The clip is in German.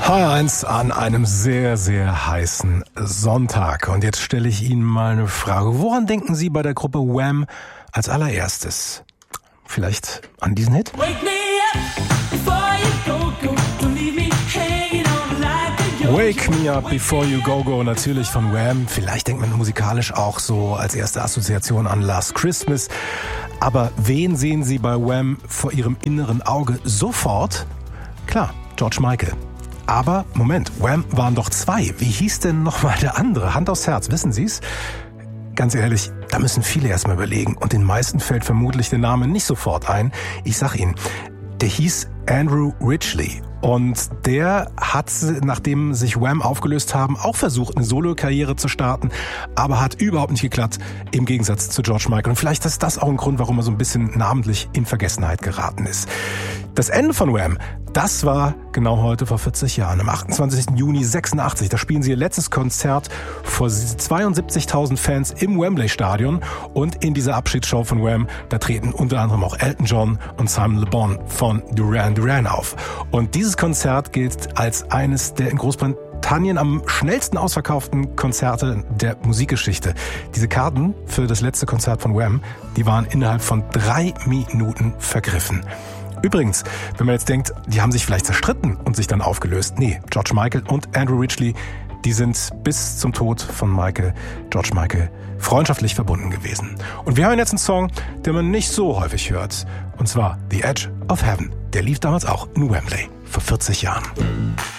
HR1 an einem sehr, sehr heißen Sonntag. Und jetzt stelle ich Ihnen mal eine Frage. Woran denken Sie bei der Gruppe Wham als allererstes? Vielleicht an diesen Hit? Wake me up before you go, don't leave me hanging on like a Wake Me Up Before You Go Go, natürlich von Wham. Vielleicht denkt man musikalisch auch so als erste Assoziation an Last Christmas. Aber wen sehen Sie bei Wham vor Ihrem inneren Auge sofort? Klar, George Michael. Aber, Moment, Wham waren doch zwei. Wie hieß denn nochmal der andere? Hand aufs Herz, wissen Sie's? Ganz ehrlich, da müssen viele erstmal überlegen. Und den meisten fällt vermutlich der Name nicht sofort ein. Ich sag Ihnen, der hieß Andrew Ridgeley. Und der hat, nachdem sich Wham aufgelöst haben, auch versucht, eine Solo-Karriere zu starten, aber hat überhaupt nicht geklappt, im Gegensatz zu George Michael. Und vielleicht ist das auch ein Grund, warum er so ein bisschen namentlich in Vergessenheit geraten ist. Das Ende von Wham, das war genau heute vor 40 Jahren, am 28. Juni 86. Da spielen sie ihr letztes Konzert vor 72.000 Fans im Wembley-Stadion. Und in dieser Abschiedsshow von Wham, da treten unter anderem auch Elton John und Simon Le Bon von Duran Duran auf. Und dieses Konzert gilt als eines der in Großbritannien am schnellsten ausverkauften Konzerte der Musikgeschichte. Diese Karten für das letzte Konzert von Wham, die waren innerhalb von 3 Minuten vergriffen. Übrigens, wenn man jetzt denkt, die haben sich vielleicht zerstritten und sich dann aufgelöst. Nee, George Michael und Andrew Ridgeley, die sind bis zum Tod von George Michael, freundschaftlich verbunden gewesen. Und wir haben jetzt einen Song, den man nicht so häufig hört. Und zwar The Edge of Heaven. Der lief damals auch in Wembley vor 40 Jahren.